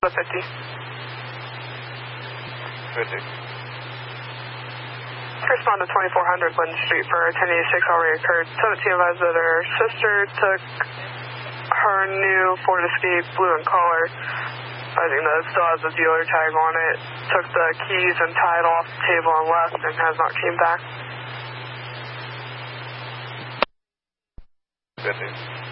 The 50. 50. Respond to 2400 Linden Street for 1086 already occurred. 17 advised that her sister took her new Ford Escape blue in color. I think that it still has the dealer tag on it. Took the keys and tied off the table and left and has not came back. 50.